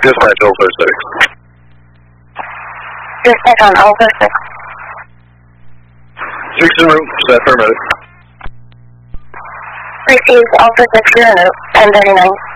Dispatch Alpha 6. Dispatch on Alpha 6. 6 en route, set paramedic. Received Alpha 6 0, 1039.